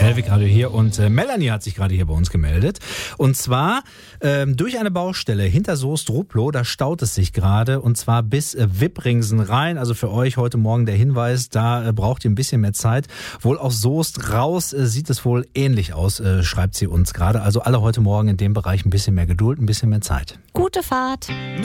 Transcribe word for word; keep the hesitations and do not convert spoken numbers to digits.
Hellwig Radio hier und äh, Melanie hat sich gerade hier bei uns gemeldet. Und zwar ähm, durch eine Baustelle hinter Soest-Ruplow, da staut es sich gerade und zwar bis äh, Wippringsen rein. Also für euch heute Morgen der Hinweis, da äh, braucht ihr ein bisschen mehr Zeit. Wohl aus Soest raus äh, sieht es wohl ähnlich aus, äh, schreibt sie uns gerade. Also alle heute Morgen in dem Bereich ein bisschen mehr Geduld, ein bisschen mehr Zeit. Gute Fahrt.